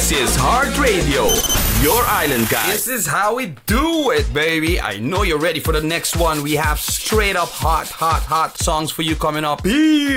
This is Heart Radio, your island guy. This is how we do it, baby. I know you're ready for the next one. We have straight up hot songs for you coming up.